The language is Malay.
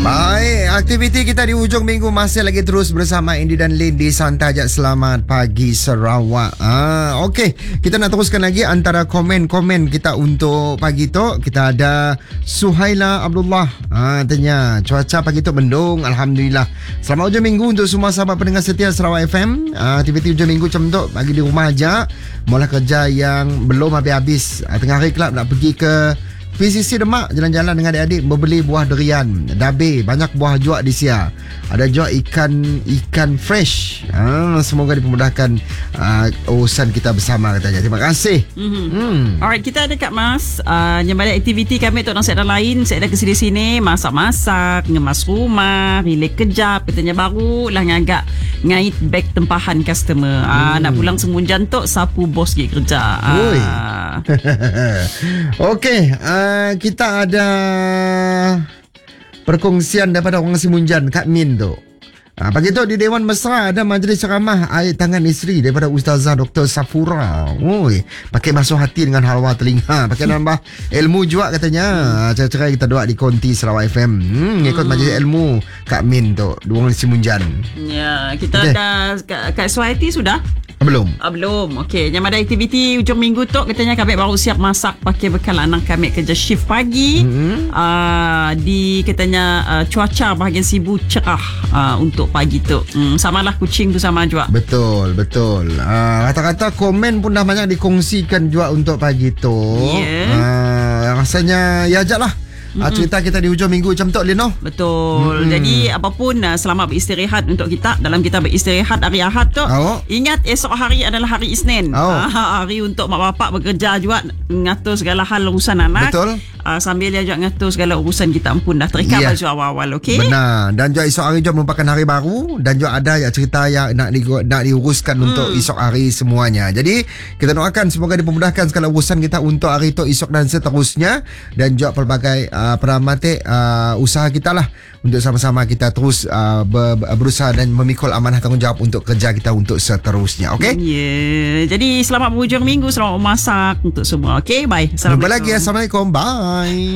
Baik, aktiviti kita di hujung minggu masih lagi terus bersama Indi dan Lin di Santajak Selamat Pagi Sarawak. Okey, kita nak teruskan lagi antara komen-komen kita untuk pagi tu. Kita ada Suhaila Abdullah. Tanya, cuaca pagi tu mendung, alhamdulillah. Selamat hujung minggu untuk semua sahabat pendengar setia Sarawak FM. Aktiviti hujung minggu macam tu, bagi di rumah aja. Mula kerja yang belum habis-habis. Tengah hari kelab nak pergi ke PCC Demak, jalan-jalan dengan adik-adik membeli buah durian. Dabe, banyak buah juak di sia. Ada juak ikan fresh. Semoga dipermudahkan urusan kita bersama katanya. Terima kasih. Alright, kita ada kat Mas. Yang banyak aktiviti kami untuk nasihat lain. Saya ada ke sini-sini, masak-masak, ngemas rumah, relax kejap, katanya baru lah ngagak ngait beg tempahan customer. Nak pulang semunjan tu sapu bos pergi kerja. Okey, kita ada perkongsian daripada orang Simunjan, Kak Min tu. Pagi tu di Dewan Mesra ada majlis ceramah air tangan isteri daripada Ustazah Dr. Safura. Pakai basuh hati dengan halwa telinga. Pakai nambah ilmu juga katanya. Cerai-cerai kita doa di Konti Sarawak FM. Ikut majlis ilmu Kak Min tu, dua orang Simunjan. Ya, kita ada kat SYT sudah? Belum. Belum. Okey, yang ada aktiviti hujung minggu tu katanya kami baru siap masak pakai bekal anak kami kerja shift pagi. Di katanya cuaca bahagian Sibu cerah untuk pagi tu. Samalah kucing tu sama juga. Betul. Kata-kata komen pun dah banyak dikongsikan juga untuk pagi tu. Rasanya ya ajaklah. Cerita kita di hujung minggu macam tu, Lino. Betul. Jadi apapun, selamat beristirahat untuk kita. Dalam kita beristirahat hari Ahad tu, ingat esok hari adalah hari Isnin. Hari untuk mak bapak bekerja juga, ngatur segala hal urusan anak. Betul. Sambil dia juga ngatur segala urusan kita pun dah terikat baju awal-awal. Okay? Benar. Dan juga esok hari juga merupakan hari baru. Dan juga ada cerita yang nak diuruskan untuk esok hari semuanya. Jadi kita doakan semoga dipermudahkan segala urusan kita untuk hari itu, esok dan seterusnya. Dan juga pelbagai peramati usaha kita lah untuk sama-sama kita terus berusaha dan memikul amanah tanggungjawab untuk kerja kita untuk seterusnya. Okey? Jadi selamat berhujung minggu, selamat memasak untuk semua. Okey, bye. Jumpa lagi. Assalamualaikum. Bye.